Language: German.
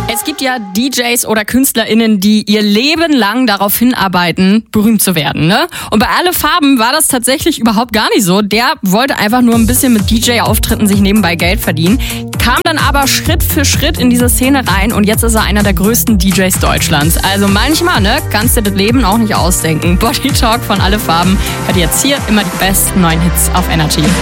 Es gibt ja DJs oder KünstlerInnen, die ihr Leben lang darauf hinarbeiten, berühmt zu werden, ne? Und bei Alle Farben war das tatsächlich überhaupt gar nicht so. Der wollte einfach nur ein bisschen mit DJ-Auftritten sich nebenbei Geld verdienen, kam dann aber Schritt für Schritt in diese Szene rein und jetzt ist er einer der größten DJs Deutschlands. Also manchmal, ne, kannst du das Leben auch nicht ausdenken. Body Talk von Alle Farben hört jetzt hier immer die besten neuen Hits auf Energy.